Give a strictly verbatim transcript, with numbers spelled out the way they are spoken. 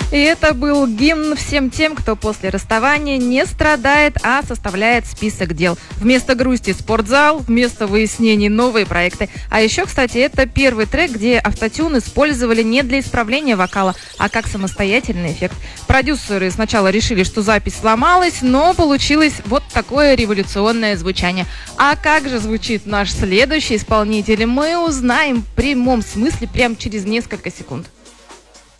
И это был гимн всем тем, кто после расставания не страдает, а составляет список дел. Вместо грусти спортзал, вместо выяснений новые проекты. А еще, кстати, это первый трек, где автотюн использовали не для исправления вокала, а как самостоятельный эффект. Продюсеры сначала решили, что запись сломалась, но получилось вот такое революционное звучание. А как же звучит наш следующий исполнитель, мы узнаем в прямом смысле прямо через несколько секунд.